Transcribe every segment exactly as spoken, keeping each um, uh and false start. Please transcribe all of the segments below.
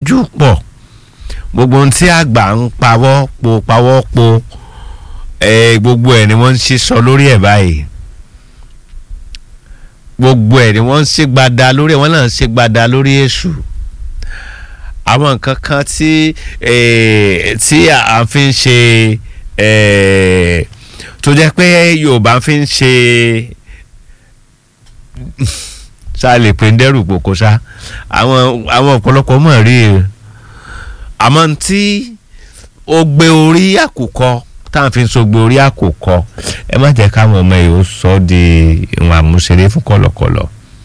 jù pọ̀ gbogbo ohun tí àgbà ń pawọ́ po pawọ́ po ẹ gbogbo ẹ̀ ni wọ́n ń ṣe sọ lórí ẹ̀ báyìí gbogbo ẹ̀ ni wọ́n ń ṣe gbada lórí ẹ̀ wọ́n náà ń ṣe gbada lórí èṣù àwọn nǹkan kan tí tí à ń fi ń ṣe tó jẹ́ pé Yorùbá fi ń ṣe ṣá lè pè ń dẹ́rù pòkó ṣá àwọn àwọn ọ̀pọ̀lọpọ̀ mọ̀ rí i àmọ́ tí ó gbé orí àkùkọ táwọn fi ń so gbé orí àkùkọ ẹ má jẹ́ káwọn ọmọ yìí ó sọ di ìwọ̀n àmúṣeré fún kọ̀lọ̀kọ̀lọ̀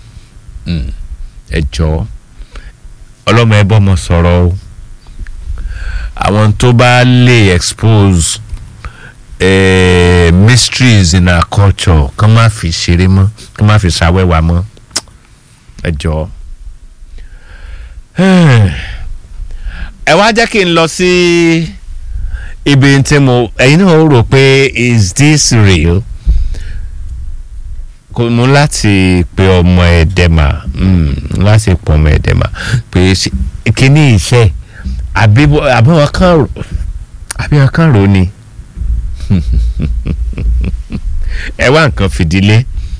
ẹ jọ̀ọ́ ọlọ́mọ ẹ bọ́mọ sọ̀rọ̀ o àwọn tó bá lè expose eh, mysteries in our culture kán má fi ṣeré mọ́ kán má fi ṣàwẹ́wà mọ́ ẹ jọ̀ọ́ ẹ wá jẹ́ kí n lọ sí ibi tí mo ẹ̀yin náà rò pé is this real kò mú láti pe ọmọ ẹ̀dẹ̀mà láti pọ̀ ọmọ ẹ̀dẹ̀mà pé kíní iṣẹ́ àbí wọn kàn rò àbí wọn kàn rò ni ẹ wá nǹkan fìdílé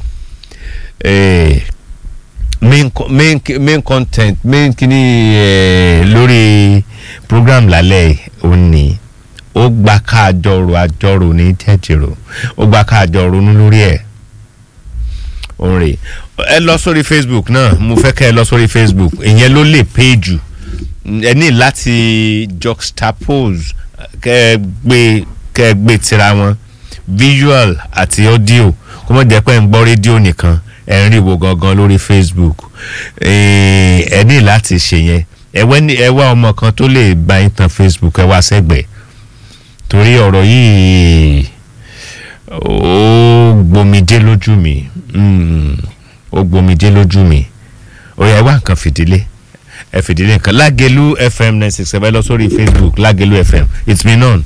main main main content main kíní lórí program lálẹ́ òní ó gba ká àjọrò àjọrò ní tẹ́jìrò ó gba ká àjọrò ronú lórí ẹ̀ òǹrè ẹ lọ sórí Facebook náà mo fẹ́ kẹ́ ẹ lọ sórí Facebook ìyẹn ló lè pay jù ẹ ní láti juxtapose kẹ́ ẹ gbé kẹ́ ẹ gbé tira wọn visual àti audio kó mọ̀ jẹ́ pé ẹ ń gbọ́ rédíò nìkan ẹ ń rí wo gangan lórí Facebook ẹ ní láti ṣe yẹn ẹ wá ọmọ kan tó lè bá yín tan Facebook ẹ wá sẹ́gbẹ̀ẹ́ torí ọ̀rọ̀ yìí ó gbomidé lójú mi ó gbomidé lójú mi ó yẹ wá nǹkan fìdílé ẹ fìdílé nǹkan Lágelú F M nine six seven lọ sórí Facebook Lágelú F M it's been on.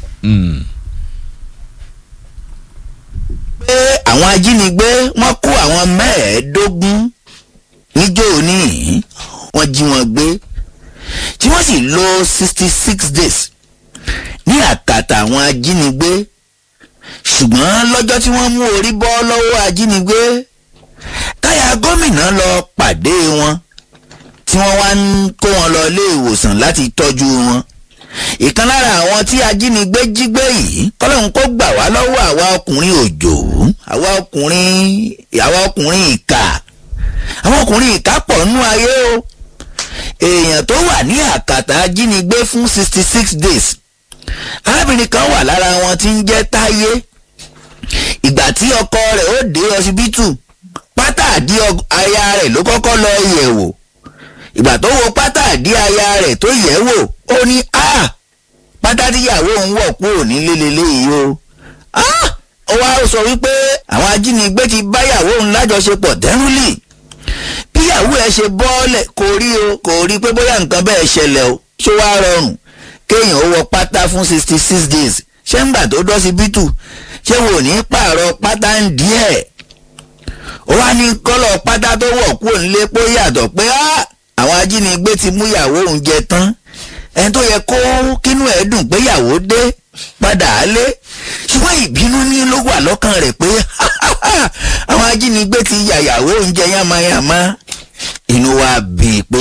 pé àwọn ajínigbé wọ́n kó àwọn mẹ́ẹ̀ẹ́dógún níjọ́ òní wọ́n jí wọn gbé tí wọ́n sì lò sixty six days ní àkàtà àwọn ajínigbé ṣùgbọ́n lọ́jọ́ tí wọ́n mú orí bọ́ lọ́wọ́ ajínigbé káyà gómìnà lọ pàdé wọn tí wọ́n wá ń kó wọn lọ ilé ìwòsàn láti tọ́jú wọn. ìkan lára àwọn tí ajínigbé jí gbé yìí kọ́lọ́hún kó gbà wá lọ́wọ́ àwa ọkùnrin òjò àwa ọkùnrin àwa ọkùnrin ìkà àwọn ọkùnrin ìkà pọ̀ nú ayé o èèyàn tó wà ní àkàtà ajínigbé fún sixty six days arábìnrin kan wà lára wọn tí ń jẹ́ Táyé ìgbà tí ọkọ rẹ̀ ó dé ọsibítù pátá àdí aya rẹ̀ ló kọ́kọ́ lọ yẹ̀ wò ìgbà tó wo pátá àdí aya rẹ̀ tó yẹ̀ wò ó ní a pátá tíyàwó òun wọ̀ kúrò nílé lélẹ́yìí o ó wá sọ wípé àwọn ajínigbé ti báyàwó òun lájọṣepọ̀ tẹ́rùlì bíyàwó ẹ̀ ṣe bọ́ọ̀lẹ̀ kò rí o kò rí pé bóyá nǹkan bẹ́ẹ̀ ṣẹlẹ̀ o ṣó wá rọrùn kéèyàn ó wọ pátá fún sixty six days ṣé ń gbà tó dọ́sibítù ṣé wò ní pààrọ̀ pátá ń díẹ̀ ó wá ní kọ́lọ̀ pátá tó wọ̀ kúrò nílé pé ó yàtọ̀ pé àwọn ajínigbé ti mú ìyàwó òun jẹ tán ẹni tó yẹ kó kínú ẹ̀ dùn pé ìyàwó dé padà á lé ṣùgbọ́n ìbínú ní ló wà lọ́kàn rẹ̀ pé àwọn ajínigbé ti yàyàwó òun jẹ yánmayànmá inú wa bí pé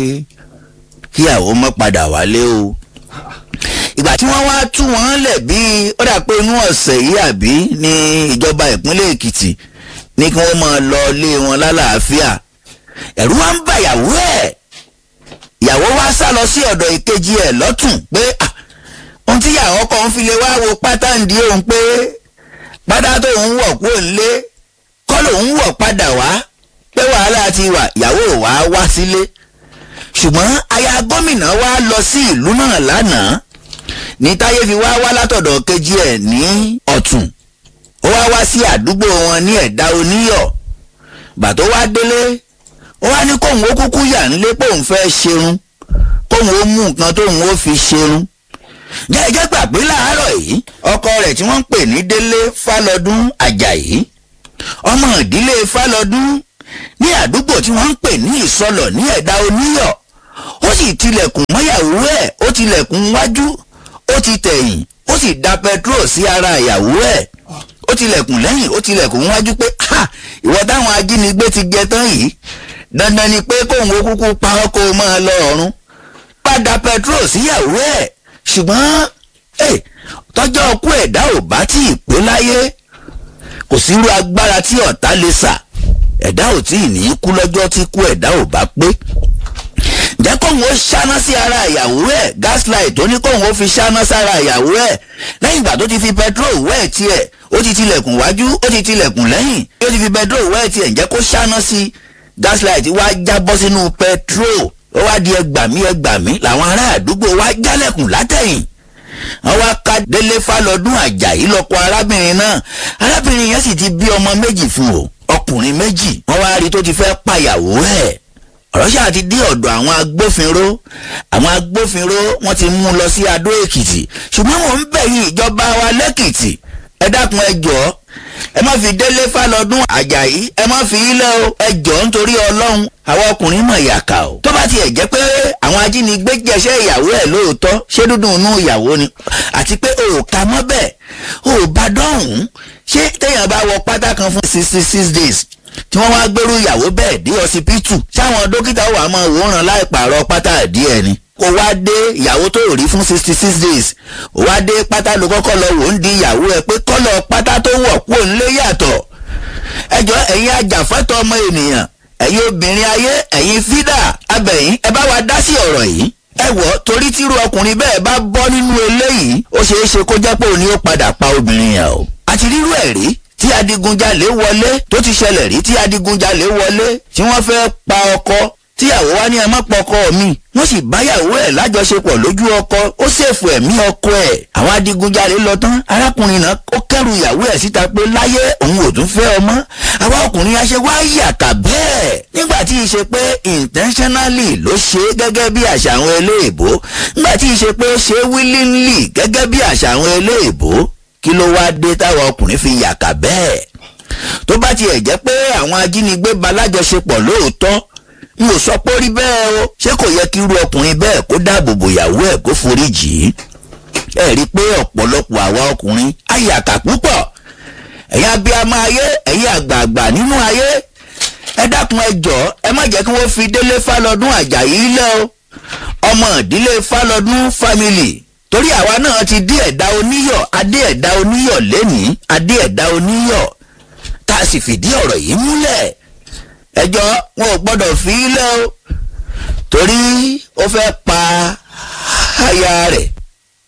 kíyàwó mọ́ padà wálé o ìgbà tí wọ́n wá tú wọn lẹ̀ bí ó dà pé inú ọ̀sẹ̀ yìí àbí ní ìjọba ìpínlẹ̀ Èkìtì ní kí wọ́n máa lọ ilé wọn lálàáfíà ẹ̀rù wá ń bà ìyàwó ẹ̀ ìyàwó wá sá lọ sí ọ̀dọ̀ ìkejì ẹ̀ lọ́tùn pé ohun tí ìyàwó kan fi lè wá wo pátá ń di òun pé pátá tó ń wọ̀ kúrò nílé kọ́ lòun wọ̀ padà wá pé wàhálà ti wà ìyàwó wá wá sílé ṣùgbọ́n aya gómìnà wá lọ sí ìlú náà lánàá ní Táyé fi wá wá látọ̀dọ̀ kejì ẹ̀ ní ọ̀tún ó wá wá sí àdúgbò wọn ní ẹ̀dá oníyọ̀ bà tó wá délé ó wá ní kóun ó kúkú yà nílé pé òun fẹ́ ṣerun kóun ó mú nǹkan tóun ó fi ṣerun jẹ́jẹ́ gbà pé láàárọ̀ yìí ọkọ rẹ̀ tí wọ́n ń pè ní Délé Fálọdún Àjàyí ọmọ ìdílé Fálọdún ní àdúgbò tí wọ́n ń pè ní Ìsọlọ̀ ní ẹ̀dá oníyọ̀ ó sì tilẹ̀kùn mọ́yàwó ẹ̀, ó tilẹ̀kùn wájú, ó ti tẹ̀yìn, ó sì da petrol sí ara ìyàwó ẹ̀, ó tilẹ̀kùn lẹ́yìn, ó tilẹ̀kùn wájú pé ha ìwọ táwọn ajínigbé ti jẹ tán yìí dandan ni pé kóun ó kúkú pa ọ́ kó o máa lọ ọ̀run. Padà petrol síyàwó ẹ̀, ṣùgbọ́n tọ́jọ́ ọkú ẹ̀dá ò bá tí ì pé láyé kò sírú agbára tí ọ̀tá lè sà, ẹ̀dá ò tí ì ní kú lọ́jọ́ tí kú ẹ̀dá ò bá pé. Jẹ́ kóun ó ṣáná sí ara ìyàwó ẹ̀, gaslight tó ní kóun ó fi ṣáná sára ìyàwó ẹ̀ lẹ́yìn ìgbà tó ti fi petrol wẹ̀ tiẹ̀, ó ti tilẹ̀kùn wájú, ó ti tilẹ̀kùn lẹ́yìn, ó ti fi petrol wẹ̀ tiẹ̀, ǹjẹ́ kó ṣáná sí gaslight wá jábọ́ sínú petrol, ó wá di ẹgbàmí ẹgbàmí làwọn ará àdúgbò wá jálẹ̀kùn látẹ̀yìn. Wọ́n wá ká Délé Fálọdún Àjàyí lọ́kọ arábìnrin náà, arábìnrin yẹn sì ti bí ọmọ méjì fún o, ọkùnrin méjì. Wọ́n wá rí tó ti fẹ́ pàyàwó ẹ̀. Ọ̀rọ̀ ṣáà ti dé ọ̀dọ̀ àwọn agbófinró, àwọn agbófinró wọ́n ti mú lọ sí Adó Èkìtì, ṣùgbọ́n wọ́n ń bẹ̀ yín ìjọba wa lẹ́kìtì, ẹ dákun ẹ jọ̀ọ́ ẹ má fi Délé Fálọdún Àjàyí ẹ má fi ilẹ̀ o, ẹ jọ̀ọ́ nítorí Ọlọ́run, àwọn ọkùnrin mọ̀ ìyàkà o. Tó bá tiẹ̀ jẹ́ pé àwọn ajínigbé jẹ́ṣẹ́ ìyàwó ẹ̀ lóòótọ́, ṣé dúdùn inú ìyàwó ni, àti pé o ò ka mọ́ bẹ́ẹ̀, o ò bá dọ́hùn, ṣé téèyàn bá wọ pátá kan fún sixty six days tí wọ́n wá gbérú ìyàwó bẹ́ẹ̀ dé ọsibítù, ṣáwọn dókítà wà máa wòran láì pààrọ̀ pátá díẹ̀ ni. Kò wá dé ìyàwó tó rí fún sixty six days, ó wá dé pátá ló kọ́kọ́ lọ wò ń di ìyàwó ẹ pé kọ́lọ̀ pátá tó wọ̀ kú òǹlé yàtọ̀. Ẹjọ́ ẹ̀yin ajàfẹ́tọ̀ ọmọ ènìyàn, ẹ̀yin obìnrin ayé, ẹ̀yin fídà abẹ̀yìn, ẹ bá wa dá sí ọ̀rọ̀ yìí. Ẹ wọ̀ torí tírú ọkùnrin bẹ́ẹ̀ bá bọ́ nínú eléyìí, ó ṣeé ṣe kó jẹ́ pé òun ni ó padà pa obìnrin yẹn o. Àti rírú ẹ̀ rí tí adigunjalè wọlé, tó ti ṣẹlẹ̀ rí tí adigunjalè wọlé tí wọ́n fẹ́ pa ọkọ, tíyàwó wá ní ẹ má pọkọ mi, wọ́n sì báyàwó ẹ̀ lájọṣepọ̀ lójú ọkọ, ó ṣèfù ẹ̀mí ọkọ ẹ̀. Àwọn adigunjalè lọ tán, arákùnrin náà ó kẹ́rù ìyàwó ẹ̀ síta pé láyé òun ò tún fẹ́ ọmọ. Àwa ọkùnrin aṣẹ wá yàtà bẹ́ẹ̀ nígbà tí í ṣe pé intentionally ló ṣe gẹ́gẹ́ bí àṣà àwọn eléèbó, nígbà tí í ṣe pé ó ṣe willingly gẹ́gẹ́ bí àṣà àwọn eléèbó. Kí ló wá dé táwọn ọkùnrin fi yàkà bẹ́ẹ̀? Tó bá tiẹ̀ jẹ́ pé àwọn ajínigbé ba lájọṣepọ̀ lóòótọ́, n ò sọ pé ó rí bẹ́ẹ̀ o, ṣé kò yẹ kí irú ọkùnrin bẹ́ẹ̀ kó dáàbò bo ìyàwó ẹ̀ kó forí jì í? Ẹ rí i pé ọ̀pọ̀lọpọ̀ àwa ọkùnrin àyàkà púpọ̀. Ẹ̀yin abiyamọ ayé, ẹ̀yin àgbààgbà nínú ayé, ẹ dákun ẹ jọ̀ọ́ ẹ má jẹ́ kí wọ́n fi Délé Fálọdún Àjàyí lẹ̀ o, ọmọ ìdílé Fálọdún family. Torí àwa náà ti dé ẹ̀dá oníyọ̀, adé ẹ̀dá oníyọ̀ lénìí, adé ẹ̀dá oníyọ̀, tá a sì fìdí ọ̀rọ̀ yìí múlẹ̀. Ẹjọ́ wọn ò gbọ́dọ̀ fi í lẹ̀ o, torí ó fẹ́ pa aya rẹ̀,